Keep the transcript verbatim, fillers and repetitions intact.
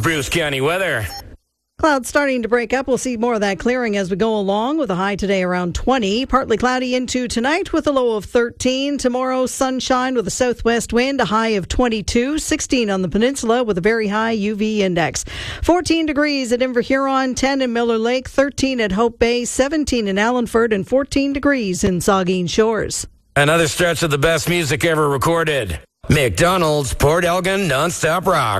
Bruce County weather. Clouds starting to break up. We'll see more of that clearing as we go along, with a high today around twenty. Partly cloudy into tonight with a low of thirteen. Tomorrow, sunshine with a southwest wind, a high of twenty-two. sixteen on the peninsula with a very high U V index. fourteen degrees at Inverhuron, ten in Miller Lake, thirteen at Hope Bay, seventeen in Allenford, and fourteen degrees in Saugeen Shores. Another stretch of the best music ever recorded. McDonald's Port Elgin Nonstop Rock.